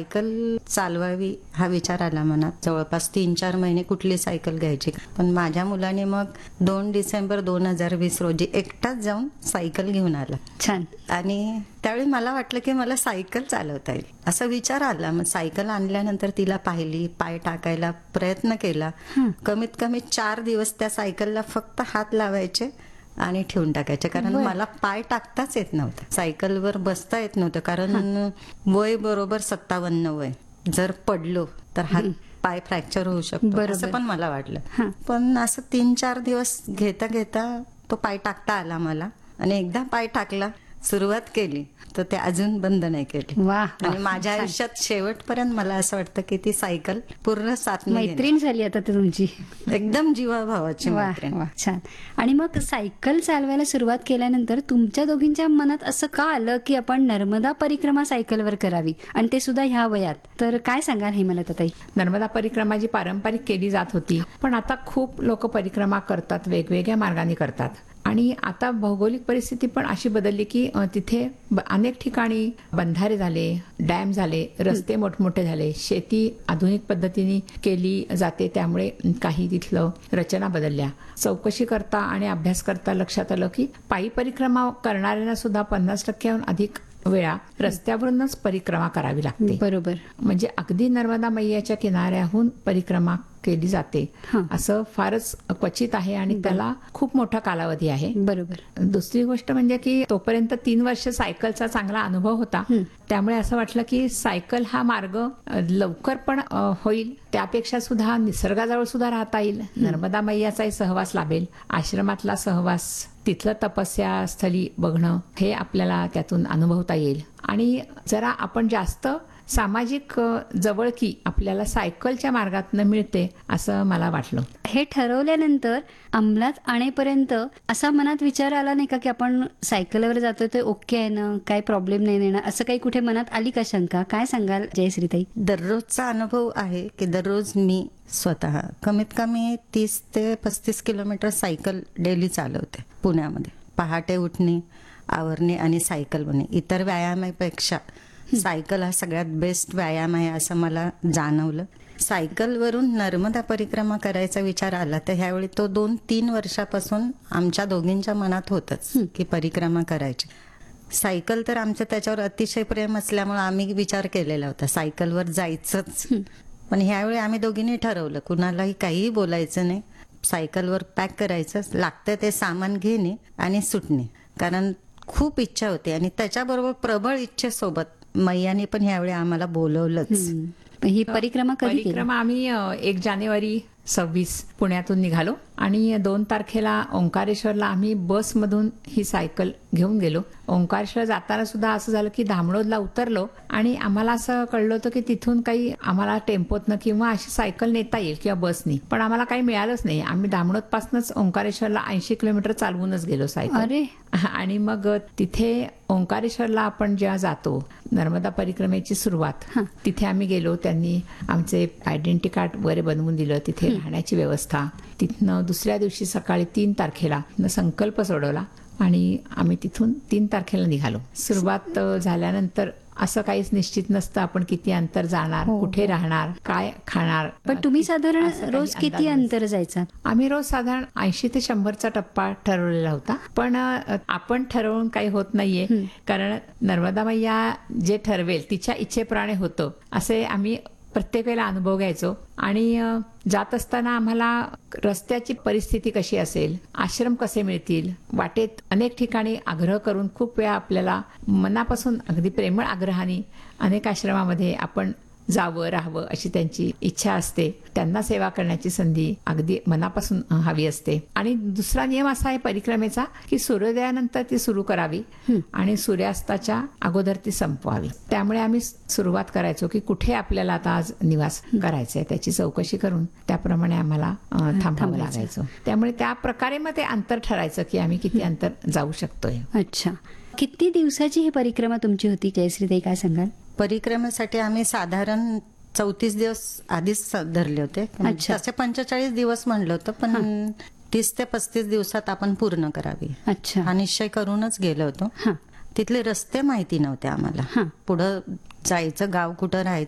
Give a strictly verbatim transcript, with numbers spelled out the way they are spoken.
Cycle चालवावी हा विचार आला मनात. जवळपास तीन चार महिने कुठली सायकल घ्यायची, पण माझ्या मुलाने मग दोन डिसेंबर दोन हजार वीस रोजी एकटाच जाऊन सायकल घेऊन आला. छान. आणि त्यावेळी मला वाटलं की मला सायकल चालवता येईल असा विचार आला. मग सायकल आणल्यानंतर तिला पाहिली, पाय टाकायला प्रयत्न केला. कमीत कमी चार दिवस त्या सायकलला फक्त हात लावायचे आणि ठेवून टाकायचे, कारण मला पाय टाकताच येत नव्हतं, सायकलवर बसता येत नव्हतं, कारण वय बरोबर सत्तावन्न वय, जर पडलो तर हात पाय फ्रॅक्चर होऊ शकतो असं पण मला वाटलं. पण असं तीन चार दिवस घेता घेता तो पाय टाकता आला मला, आणि एकदा पाय टाकला, सुरुवात केली तर ते अजून बंद नाही केली. वा. आणि माझ्या आयुष्यात शेवटपर्यंत मला असं वाटतं की ती सायकल पूर्ण साथ मैत्रीण झाली आता ती तुमची, एकदम जीवाभावाची वा मैत्रीण. वा, छान. आणि मग सायकल चालवायला सुरुवात केल्यानंतर तुमच्या दोघींच्या मनात असं का आलं की आपण नर्मदा परिक्रमा सायकलवर करावी, आणि ते सुद्धा ह्या वयात? तर काय सांगाल हे मला ताई? नर्मदा परिक्रमा जी पारंपरिक केली जात होती, पण आता खूप लोक परिक्रमा करतात, वेगवेगळ्या मार्गाने करतात. आणि आता भौगोलिक परिस्थिती पण अशी बदलली की तिथे अनेक ठिकाणी बंधारे झाले, डॅम झाले, रस्ते मोठमोठे झाले, शेती आधुनिक पद्धतीने केली जाते, त्यामुळे काही तिथलं रचना बदलल्या. चौकशी करता आणि अभ्यास करता लक्षात आलं की पायी परिक्रमा करणाऱ्यांना सुद्धा पन्नास टक्क्याहून अधिक वेळा रस्त्यावरूनच परिक्रमा करावी लागते. बरोबर. म्हणजे अगदी नर्मदा मैयाच्या किनाऱ्याहून परिक्रमा केली जाते असं फारच क्वचित आहे, आणि त्याला खूप मोठा कालावधी आहे. बरोबर. दुसरी गोष्ट म्हणजे की तोपर्यंत तीन वर्ष सायकलचा चांगला अनुभव होता, त्यामुळे असं वाटलं की सायकल हा मार्ग लवकर पण होईल, त्यापेक्षा सुद्धा निसर्गाजवळ सुद्धा राहता येईल, नर्मदा मैयाचाही सहवास लाभेल, आश्रमातला सहवास, तिथलं तपस्या स्थली बघणं हे आपल्याला त्यातून अनुभवता येईल, आणि जरा आपण जास्त सामाजिक जवळकी आपल्याला सायकलच्या मार्गातून मिळते असं मला वाटलं. हे ठरवल्यानंतर अंमलात आणेपर्यंत असा मनात विचार आला नाही का की आपण सायकलवर जातोय ते ओके आहे ना, काही प्रॉब्लेम नाही येणार, असं काही कुठे मनात आली का शंका? काय सांगाल जयश्रीताई? दररोजचा अनुभव आहे की दररोज मी स्वतः कमीत कमी तीस ते पस्तीस किलोमीटर सायकल डेली चालवते पुण्यामध्ये. पहाटे उठणे, आवरणे आणि सायकल बनणे. इतर व्यायामापेक्षा सायकल हा सगळ्यात बेस्ट व्यायाम आहे असं मला जाणवलं. सायकलवरून नर्मदा परिक्रमा करायचा विचार आला तर ह्यावेळी तो दोन तीन वर्षापासून आमच्या दोघींच्या मनात होतच की परिक्रमा करायची. सायकल तर आमचं त्याच्यावर अतिशय प्रेम असल्यामुळे आम्ही विचार केलेला होता सायकलवर जायचंच. पण ह्यावेळी आम्ही दोघींनी ठरवलं कुणालाही काहीही बोलायचं नाही, सायकलवर पॅक करायचं, लागतं ते सामान घेणे आणि सुटणे, कारण खूप इच्छा होती. आणि त्याच्याबरोबर प्रबळ इच्छेसोबत मैयाने पण ह्यावेळी आम्हाला बोलवलंच. ही परिक्रमा कधी केली? परिक्रमा आम्ही एक जानेवारी सव्वीस पुण्यातून निघालो, आणि दोन तारखेला ओंकारेश्वरला आम्ही बसमधून ही सायकल घेऊन गेलो. ओंकारेश्वर जाताना सुद्धा असं झालं की धामणोदला उतरलो, आणि आम्हाला असं कळलं होतं की तिथून काही आम्हाला टेम्पोतनं किंवा अशी सायकल नेता येईल किंवा बसनी, पण आम्हाला काही मिळालंच नाही. आम्ही धामणोदपासूनच ओंकारेश्वरला ऐंशी किलोमीटर चालवूनच गेलो सायकल. अरे. आणि मग तिथे ओंकारेश्वरला आपण जेव्हा जातो, नर्मदा परिक्रमेची सुरुवात, तिथे आम्ही गेलो. त्यांनी आमचे आयडेंटिटी कार्ड वगैरे बनवून दिलं, तिथे राहण्याची व्यवस्था. तिथनं दुसऱ्या दिवशी सकाळी तीन तारखेला संकल्प सोडवला, आणि आम्ही तिथून तीन तारखेला निघालो. सुरुवात झाल्यानंतर असं काहीच निश्चित नसतं आपण किती अंतर जाणार, कुठे राहणार, काय खाणार. पण तुम्ही साधारण रोज किती अंतर जायचा? आम्ही रोज साधारण ऐंशी ते शंभरचा टप्पा ठरवलेला होता, पण आपण ठरवून काही होत नाहीये, कारण नर्मदा मैया जे ठरवेल तिच्या इच्छेप्रमाणे होतं असे आम्ही प्रत्येक वेळेला अनुभव घ्यायचो. आणि जात असताना आम्हाला रस्त्याची परिस्थिती कशी असेल, आश्रम कसे मिळतील, वाटेत अनेक ठिकाणी आग्रह करून खूप वेळा आपल्याला मनापासून अगदी प्रेमळ आग्रहाने अनेक आश्रमामध्ये आपण जावं, राहावं अशी त्यांची इच्छा असते. त्यांना सेवा करण्याची संधी अगदी मनापासून हवी असते. आणि दुसरा नियम असा आहे परिक्रमेचा की सूर्योदयानंतर ती सुरू करावी आणि सूर्यास्ताच्या अगोदर ती संपवावी. त्यामुळे आम्ही सुरुवात करायचो की कुठे आपल्याला आता आज निवास करायचा आहे त्याची चौकशी करून त्याप्रमाणे आम्हाला थांबावं लागायचं. त्यामुळे त्या प्रकारे मग ते अंतर ठरायचं की आम्ही किती अंतर जाऊ शकतोय. अच्छा. किती दिवसाची ही परिक्रमा तुमची होती जयश्रीताई, काय सांगाल? परिक्रमेसाठी आम्ही साधारण चौतीस दिवस आधीच धरले होते. तसे पंचेचाळीस दिवस म्हणलं होतं, पण तीस ते पस्तीस दिवसात आपण पूर्ण करावी अच्छा हा निश्चय करूनच गेलो होतो. तिथले रस्ते माहिती नव्हते आम्हाला, पुढं जायचं गाव कुठं राहायचं